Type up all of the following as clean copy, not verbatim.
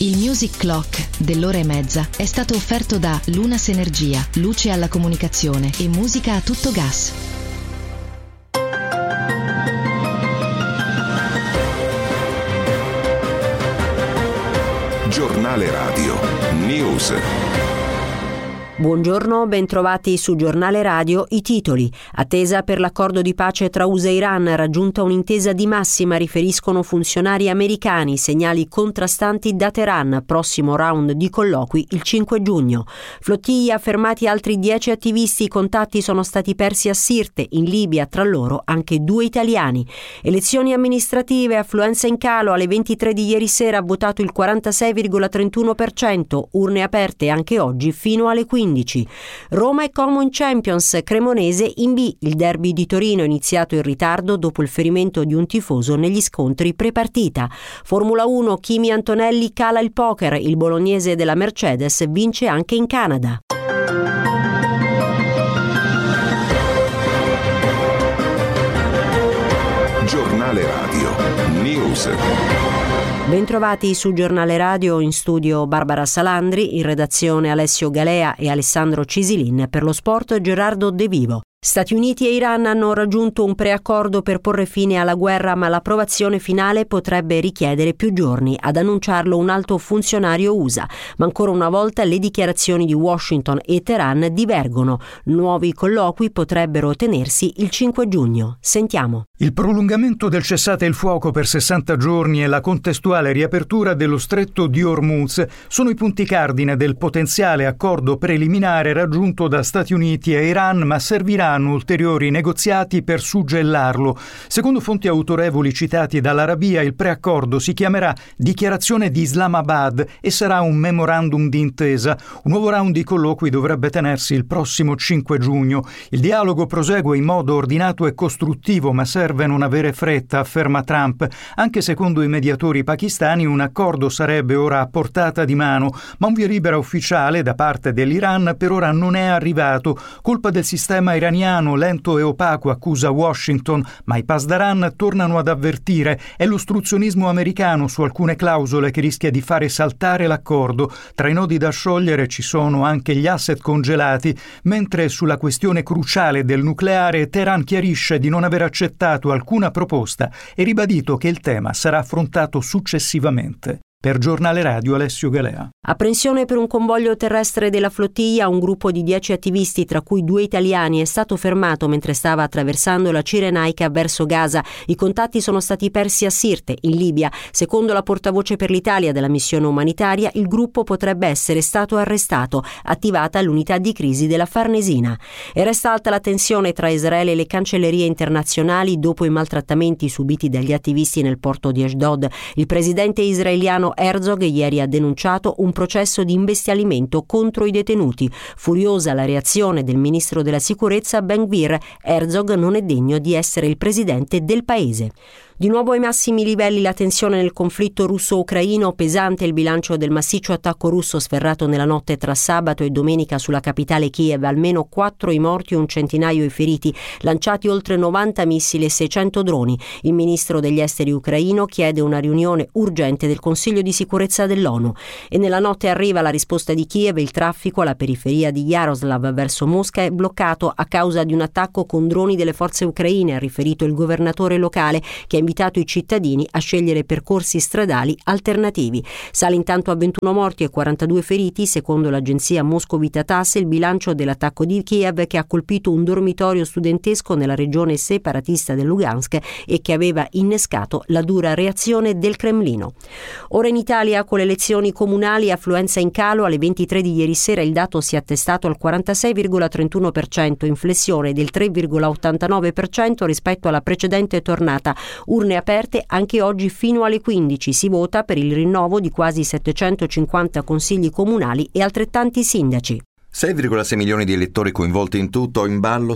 Il Music Clock dell'ora e mezza è stato offerto da Lunas Energia, luce alla comunicazione e musica a tutto gas. Giornale Radio News. Buongiorno, bentrovati su Giornale Radio. I titoli. Attesa per l'accordo di pace tra USA e Iran, raggiunta un'intesa di massima, riferiscono funzionari americani, segnali contrastanti da Teheran, prossimo round di colloqui il 5 giugno. Flottiglia, fermati altri 10 attivisti, i contatti sono stati persi a Sirte, in Libia, tra loro anche 2 italiani. Elezioni amministrative, affluenza in calo, alle 23 di ieri sera ha votato il 46,31%, urne aperte anche oggi fino alle 15. Roma e Como in Champions, Cremonese in B. Il derby di Torino è iniziato in ritardo dopo il ferimento di un tifoso negli scontri pre-partita. Formula 1, Kimi Antonelli cala il poker, il bolognese della Mercedes vince anche in Canada. Giornale Radio News. Bentrovati su Giornale Radio, in studio Barbara Salandri, in redazione Alessio Galea e Alessandro Cisilin, per lo sport Gerardo De Vivo. Stati Uniti e Iran hanno raggiunto un preaccordo per porre fine alla guerra, ma l'approvazione finale potrebbe richiedere più giorni. Ad annunciarlo un alto funzionario USA. Ma ancora una volta le dichiarazioni di Washington e Teheran divergono. Nuovi colloqui potrebbero tenersi il 5 giugno. Sentiamo. Il prolungamento del cessate il fuoco per 60 giorni e la contestuale riapertura dello stretto di Hormuz sono i punti cardine del potenziale accordo preliminare raggiunto da Stati Uniti e Iran, ma serviranno ulteriori negoziati per suggellarlo. Secondo fonti autorevoli citati dall'Arabia, il preaccordo si chiamerà Dichiarazione di Islamabad e sarà un memorandum di intesa. Un nuovo round di colloqui dovrebbe tenersi il prossimo 5 giugno. Il dialogo prosegue in modo ordinato e costruttivo, ma serve non avere fretta, afferma Trump. Anche secondo i mediatori pakistani un accordo sarebbe ora a portata di mano, ma un via libera ufficiale da parte dell'Iran per ora non è arrivato. Colpa del sistema iraniano lento e opaco, accusa Washington, ma i Pasdaran tornano ad avvertire: è l'ostruzionismo americano su alcune clausole che rischia di fare saltare l'accordo. Tra i nodi da sciogliere ci sono anche gli asset congelati, mentre sulla questione cruciale del nucleare Teheran chiarisce di non aver accettato alcuna proposta e ribadito che il tema sarà affrontato successivamente. Per Giornale Radio Alessio Galea. Apprensione per un convoglio terrestre della flottiglia. Un gruppo di 10 attivisti, tra cui 2 italiani, è stato fermato mentre stava attraversando la Cirenaica verso Gaza. I contatti sono stati persi a Sirte, in Libia. Secondo la portavoce per l'Italia della missione umanitaria, il gruppo potrebbe essere stato arrestato, attivata l'unità di crisi della Farnesina. E resta alta la tensione tra Israele e le cancellerie internazionali dopo i maltrattamenti subiti dagli attivisti nel porto di Ashdod. Il presidente israeliano Herzog ieri ha denunciato un processo di imbestialimento contro i detenuti. Furiosa la reazione del ministro della sicurezza Ben Gvir. Herzog non è degno di essere il presidente del paese. Di nuovo ai massimi livelli la tensione nel conflitto russo-ucraino, pesante il bilancio del massiccio attacco russo sferrato nella notte tra sabato e domenica sulla capitale Kiev, almeno 4 i morti e un centinaio i feriti, lanciati oltre 90 missili e 600 droni. Il ministro degli esteri ucraino chiede una riunione urgente del Consiglio di sicurezza dell'ONU. E nella notte arriva la risposta di Kiev. Il traffico alla periferia di Yaroslav verso Mosca è bloccato a causa di un attacco con droni delle forze ucraine, ha riferito il governatore locale, che ha invitato i cittadini a scegliere percorsi stradali alternativi. Sale intanto a 21 morti e 42 feriti, secondo l'agenzia moscovita TASS, il bilancio dell'attacco di Kiev, che ha colpito un dormitorio studentesco nella regione separatista del Lugansk e che aveva innescato la dura reazione del Cremlino. Ora in Italia, con le elezioni comunali, affluenza in calo. Alle 23 di ieri sera il dato si è attestato al 46,31%, in flessione del 3,89% rispetto alla precedente tornata. Urne aperte anche oggi fino alle 15. Si vota per il rinnovo di quasi 750 consigli comunali e altrettanti sindaci. 6,6 milioni di elettori coinvolti in tutto, in ballo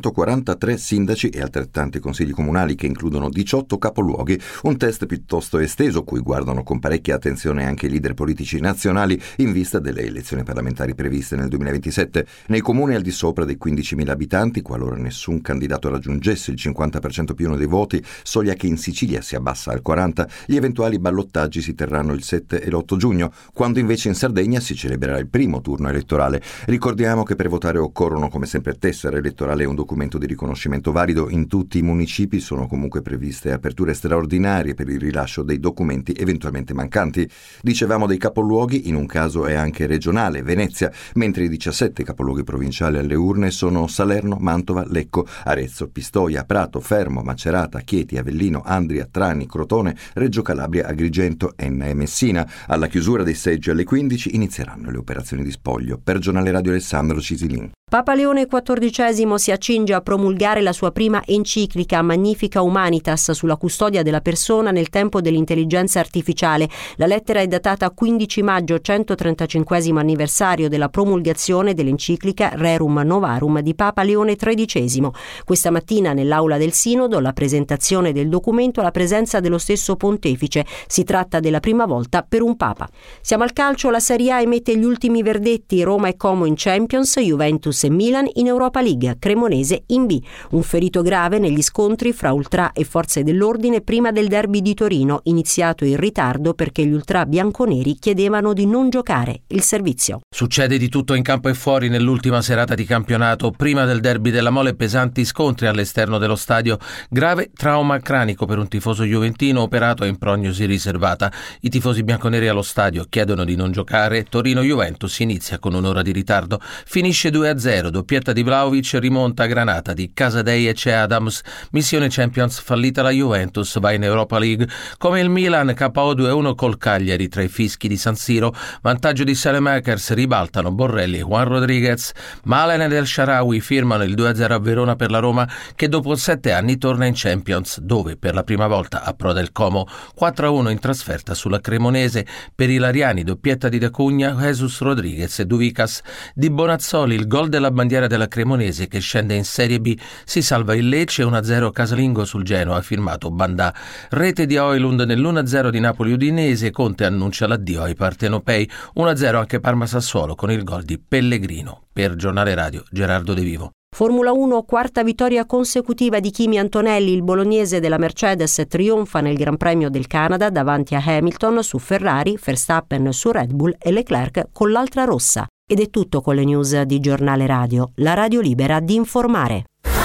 743 sindaci e altrettanti consigli comunali che includono 18 capoluoghi, un test piuttosto esteso cui guardano con parecchia attenzione anche i leader politici nazionali in vista delle elezioni parlamentari previste nel 2027. Nei comuni al di sopra dei 15.000 abitanti, qualora nessun candidato raggiungesse il 50% più uno dei voti, soglia che in Sicilia si abbassa al 40%, gli eventuali ballottaggi si terranno il 7 e l'8 giugno, quando invece in Sardegna si celebrerà il primo turno elettorale. Ricordiamo che per votare occorrono come sempre tessera elettorale e un documento di riconoscimento valido. In tutti i municipi sono comunque previste aperture straordinarie per il rilascio dei documenti eventualmente mancanti. Dicevamo dei capoluoghi, in un caso è anche regionale, Venezia, mentre i 17 capoluoghi provinciali alle urne sono Salerno, Mantova, Lecco, Arezzo, Pistoia, Prato, Fermo, Macerata, Chieti, Avellino, Andria, Trani, Crotone, Reggio Calabria, Agrigento, Enna e Messina. Alla chiusura dei seggi alle 15 inizieranno le operazioni di spoglio. Per Giornale Radio Alessandro Cisilin. Papa Leone XIV si accinge a promulgare la sua prima enciclica Magnifica Humanitas sulla custodia della persona nel tempo dell'intelligenza artificiale. La lettera è datata 15 maggio, 135esimo anniversario della promulgazione dell'enciclica Rerum Novarum di Papa Leone XIII. Questa mattina nell'aula del Sinodo la presentazione del documento alla presenza dello stesso pontefice. Si tratta della prima volta per un Papa. Siamo al calcio, la Serie A emette gli ultimi verdetti, Roma e Como in Champions, Juventus e Milan in Europa League, Cremonese in B. Un ferito grave negli scontri fra ultrà e forze dell'ordine prima del derby di Torino, iniziato in ritardo perché gli ultrà bianconeri chiedevano di non giocare il servizio. Succede di tutto in campo e fuori nell'ultima serata di campionato. Prima del derby della Mole, pesanti scontri all'esterno dello stadio. Grave trauma cranico per un tifoso juventino operato in prognosi riservata. I tifosi bianconeri allo stadio chiedono di non giocare. Torino-Juventus inizia con un'ora di ritardo. Finisce 2-0. Doppietta di Vlahovic, rimonta a Granata di Casadei e Che Adams. Missione Champions fallita la Juventus, va in Europa League. Come il Milan, KO 2-1 col Cagliari tra i fischi di San Siro. Vantaggio di Saelemaekers, ribaltano Borrelli e Juan Rodriguez. Malen ed El Shaarawy firmano il 2-0 a Verona per la Roma, che dopo 7 anni torna in Champions, dove per la prima volta approda il Como. 4-1 in trasferta sulla Cremonese. Per i Lariani, doppietta di D'Acunha, Jesus Rodriguez e Duvicas. Di Bonazzoli il gol della bandiera della Cremonese che scende in Serie B, si salva il Lecce, 1-0 casalingo sul Genoa, firmato Bandà. Rete di Højlund nell'1-0 di Napoli-Udinese, Conte annuncia l'addio ai partenopei, 1-0 anche Parma-Sassuolo con il gol di Pellegrino. Per Giornale Radio Gerardo De Vivo. Formula 1, quarta vittoria consecutiva di Kimi Antonelli, il bolognese della Mercedes trionfa nel Gran Premio del Canada davanti a Hamilton su Ferrari, Verstappen su Red Bull e Leclerc con l'altra rossa. Ed è tutto con le news di Giornale Radio, la radio libera di informare.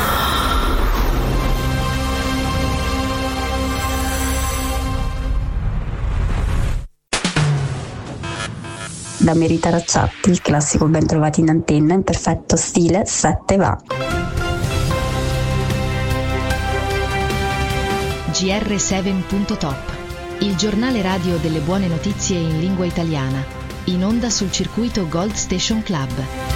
Da Merita Racciatti, il classico ben trovati in antenna in perfetto stile 7 va. GR7.top, il giornale radio delle buone notizie in lingua italiana. In onda sul circuito Gold Station Club.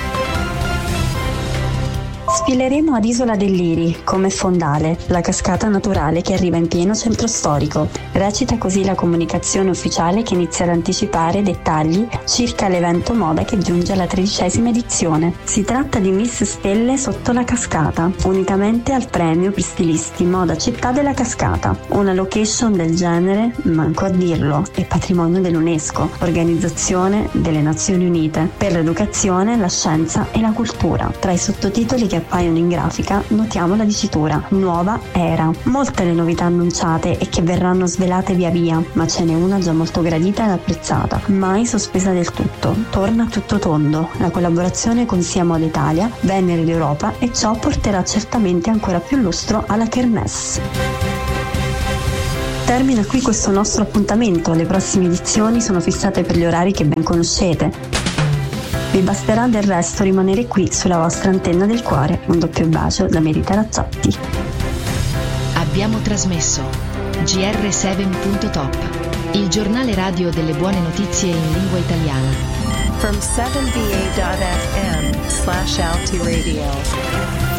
Sfileremo ad Isola del Liri, come fondale, la cascata naturale che arriva in pieno centro storico. Recita così la comunicazione ufficiale che inizia ad anticipare dettagli circa l'evento moda che giunge alla 13ª edizione. Si tratta di Miss Stelle sotto la cascata, unicamente al premio per stilisti moda città della cascata. Una location del genere, manco a dirlo, è patrimonio dell'UNESCO, Organizzazione delle Nazioni Unite per l'educazione, la scienza e la cultura. Tra i sottotitoli che appaiono in grafica notiamo la dicitura Nuova Era. Molte le novità annunciate e che verranno svelate via via, ma ce n'è una già molto gradita ed apprezzata, mai sospesa del tutto. Torna a tutto tondo la collaborazione con Sia Moda Italia, Venere d'Europa, e ciò porterà certamente ancora più lustro alla Kermesse. Termina qui questo nostro appuntamento, le prossime edizioni sono fissate per gli orari che ben conoscete. Vi basterà del resto rimanere qui sulla vostra antenna del cuore. Un doppio bacio da Merita Racciatti. Abbiamo trasmesso GR7.top, il giornale radio delle buone notizie in lingua italiana. From 7va.fm/Alti Radio.